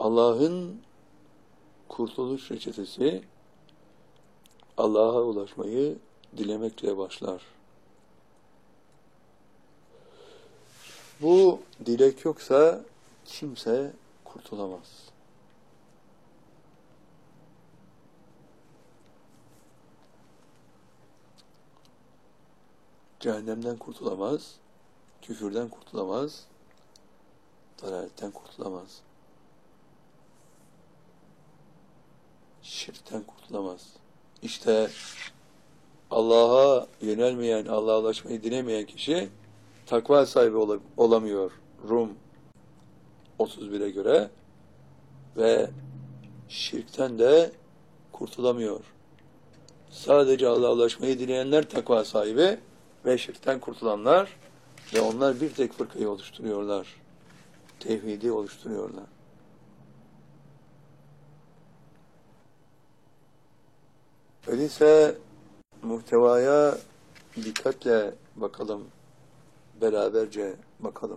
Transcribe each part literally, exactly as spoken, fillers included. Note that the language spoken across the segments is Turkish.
Allah'ın kurtuluş reçetesi Allah'a ulaşmayı dilemekle başlar. Bu dilek yoksa kimse kurtulamaz. Cehennemden kurtulamaz, küfürden kurtulamaz, dalaletten kurtulamaz. Şirkten kurtulamaz. İşte Allah'a yönelmeyen, Allah'a ulaşmayı dilemeyen kişi takva sahibi ol olamıyor. Rum otuz bire göre ve şirkten de kurtulamıyor. Sadece Allah'a ulaşmayı dileyenler takva sahibi ve şirkten kurtulanlar ve onlar bir tek fırkayı oluşturuyorlar. Tevhidi oluşturuyorlar. Öyleyse muhtevaya dikkatle bakalım, beraberce bakalım.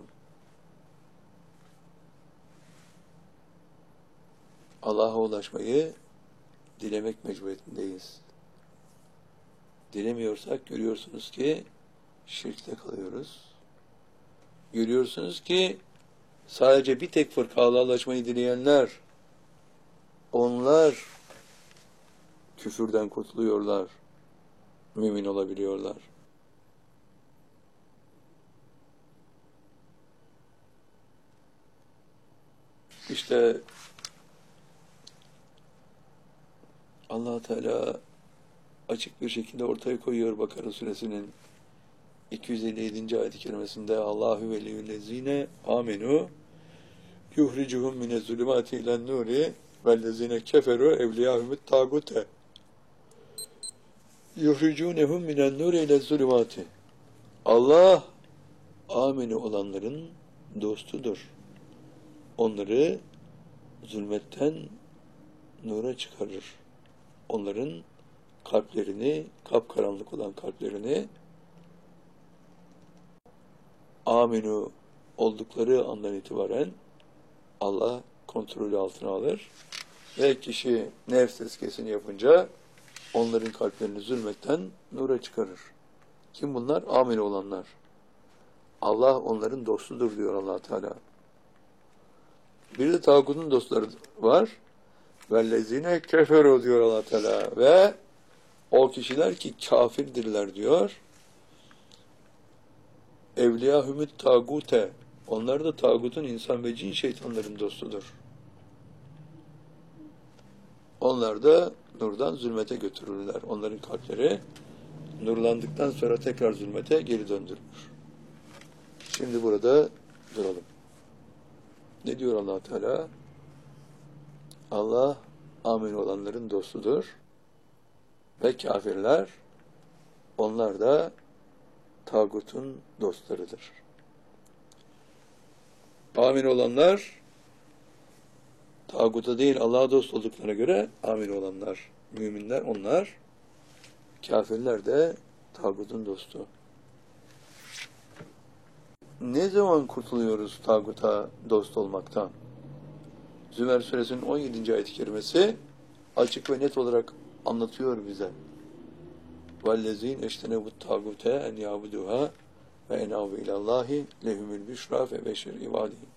Allah'a ulaşmayı dilemek mecburiyetindeyiz. Dilemiyorsak görüyorsunuz ki şirkte kalıyoruz. Görüyorsunuz ki sadece bir tek fırka Allah'a ulaşmayı dileyenler, onlar küfürden kurtuluyorlar, mümin olabiliyorlar. İşte Allah Teala açık bir şekilde ortaya koyuyor Bakara suresinin iki yüz elli yedinci ayet-i kerimesinde Allahu veliyyüllezine amenu yuhricuhum minez-zulümati ilen-nuri vellezine keferu evliyahumut tagute yuhricunehum minen-nuri ile-zulümati. Allah amenu olanların dostudur. Onları zulmetten nura çıkarır. Onların kalplerini, kapkaranlık olan kalplerini aminu oldukları andan itibaren Allah kontrolü altına alır ve kişi nefs tezkiyesini yapınca onların kalplerini zulmetten nura çıkarır. Kim bunlar? Amin olanlar. Allah onların dostudur diyor Allah Teala. Bir de tağutun dostları var. Vellezine keferu diyor Allah Teala ve o kişiler ki kafirdirler diyor. Evliyahumut tagute. Onlar da tağutun insan ve cin şeytanların dostudur. Onlar da nurdan zulmete götürürler. Onların kalpleri nurlandıktan sonra tekrar zulmete geri döndürülür. Şimdi burada duralım. Ne diyor Allah Teala? Allah amin olanların dostudur ve kafirler onlar da tağutun dostlarıdır. Amin olanlar tağuta değil Allah'a dost olduklarına göre amin olanlar, müminler onlar, kafirler de tağutun dostu. Ne zaman kurtuluyoruz tağuta dost olmaktan? Zümer suresinin on yedinci ayet-i kerimesi açık ve net olarak anlatıyor bize. وَالَّذ۪ينَ اَشْتَنَبُ التَّاغُوتَ اَنْ يَعْبُدُوهَا وَاَنَابُ اِلَى اللّٰهِ لَهُمُ الْبُشْرَى فَبَشِّرْ عِبَادِهِ